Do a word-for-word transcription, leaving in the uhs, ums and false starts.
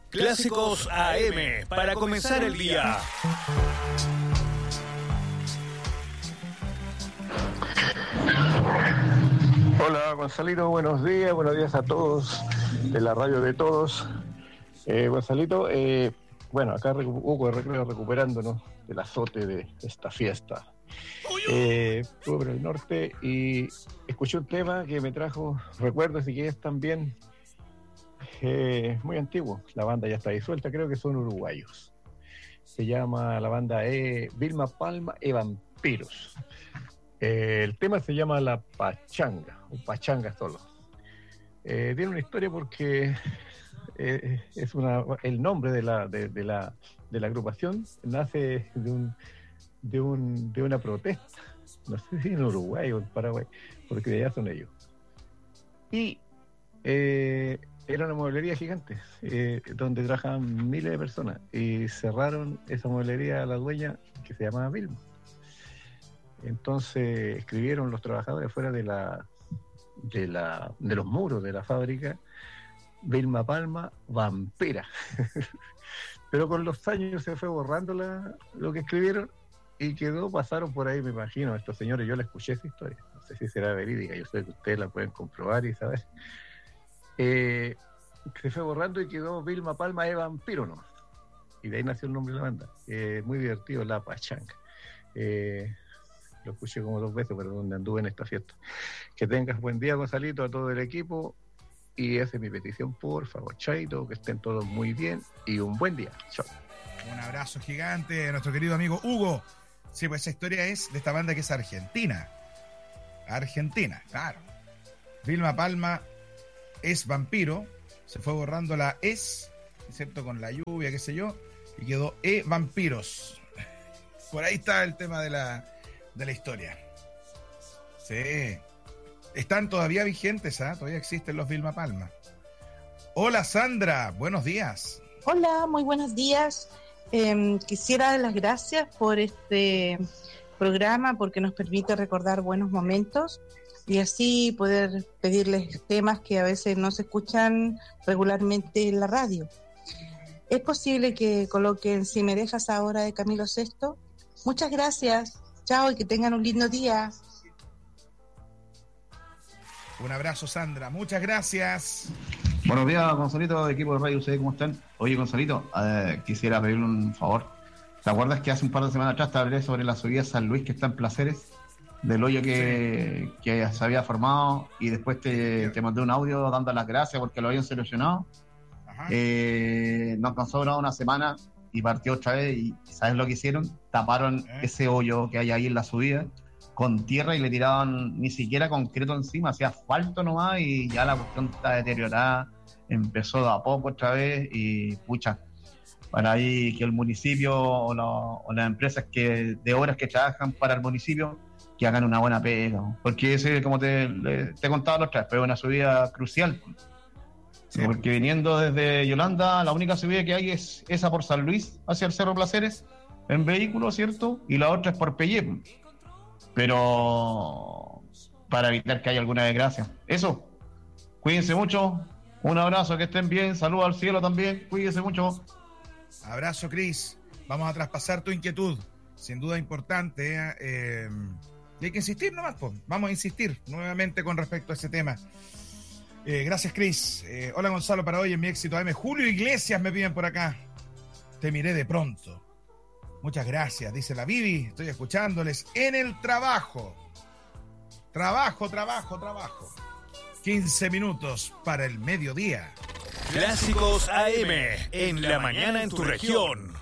Clásicos A M para comenzar el día. Hola Gonzalito, buenos días, buenos días a todos de la radio de todos. Eh, Gonzalito, eh, bueno, acá Hugo de Recreo recuperándonos del azote de esta fiesta. Eh, estuve por el norte y escuché un tema que me trajo recuerdos y que es también eh, muy antiguo. La banda ya está disuelta, creo que son uruguayos. Se llama la banda eh, Vilma Palma y Vampiros. Eh, el tema se llama La Pachanga, o Pachanga solo. Eh, tiene una historia porque eh, es una, el nombre de la, de, de, la, de la agrupación nace de, un, de, un, de una protesta, no sé si en Uruguay o en Paraguay, porque de allá son ellos. Y eh, era una mueblería gigante, eh, donde trabajaban miles de personas, y cerraron esa mueblería a la dueña, que se llamaba Vilma. Entonces escribieron los trabajadores fuera de la de la de los muros de la fábrica Vilma Palma Vampira. Pero con los años se fue borrando la, lo que escribieron y quedó, pasaron por ahí, me imagino, estos señores, yo la escuché esa historia, no sé si será verídica, yo sé que ustedes la pueden comprobar y saber. Eh, se fue borrando y quedó Vilma Palma de Vampiro nomás. Y de ahí nació el nombre de la banda. Eh, muy divertido, La Pachanga. Eh, Lo escuché como dos veces, pero donde anduve en esta fiesta. Que tengas buen día, Gonzalito, a todo el equipo. Y esa es mi petición, por favor, chaito, que estén todos muy bien y un buen día. Chao. Un abrazo gigante a nuestro querido amigo Hugo. Sí, pues esa historia es de esta banda que es argentina. Argentina, claro. Vilma Palma es vampiro. Se fue borrando la es, excepto con la lluvia, qué sé yo, y quedó E Vampiros. Por ahí está el tema de la... de la historia. Sí. Están todavía vigentes, ¿ah? ¿eh? Todavía existen los Vilma Palma. Hola Sandra, buenos días. Hola, muy buenos días. Eh, quisiera dar las gracias por este programa, porque nos permite recordar buenos momentos y así poder pedirles temas que a veces no se escuchan regularmente en la radio. ¿Es posible que coloquen Si me dejas ahora de Camilo Sesto? Muchas gracias. Chao y que tengan un lindo día. Un abrazo, Sandra. Muchas gracias. Buenos días, Gonzalito, de equipo de Radio U C D, ¿cómo están? Oye, Gonzalito, eh, quisiera pedirle un favor. ¿Te acuerdas que hace un par de semanas atrás te hablé sobre la subida San Luis que está en Placeres? Del hoyo que, sí. que se había formado y después te, te mandé un audio dando las gracias porque lo habían solucionado. Eh, nos alcanzó una semana y partió otra vez y ¿sabes lo que hicieron? Taparon ¿Eh? ese hoyo que hay ahí en la subida con tierra y le tiraban ni siquiera concreto encima, hacía asfalto nomás y ya la cuestión está deteriorada, empezó de a poco otra vez y pucha, para ahí que el municipio o, la, o las empresas que de obras que trabajan para el municipio que hagan una buena pega, porque ese, como te, te he contado la otra vez, pero es una subida crucial. Sí. Porque viniendo desde Yolanda, la única subida que hay es esa por San Luis, hacia el Cerro Placeres, en vehículo, ¿cierto? Y la otra es por Pellé. Pero para evitar que haya alguna desgracia. Eso, cuídense mucho, un abrazo, que estén bien, saludos al cielo también, cuídense mucho. Abrazo, Cris. Vamos a traspasar tu inquietud, sin duda importante. Eh, y hay que insistir nomás, pues. Vamos a insistir nuevamente con respecto a ese tema. Eh, gracias, Cris. Eh, hola, Gonzalo, para hoy en Mi Éxito A M. Julio Iglesias me piden por acá. Te miré de pronto. Muchas gracias, dice la Vivi. Estoy escuchándoles en el trabajo. Trabajo, trabajo, trabajo. quince minutos para el mediodía. Clásicos A M en la mañana en tu región.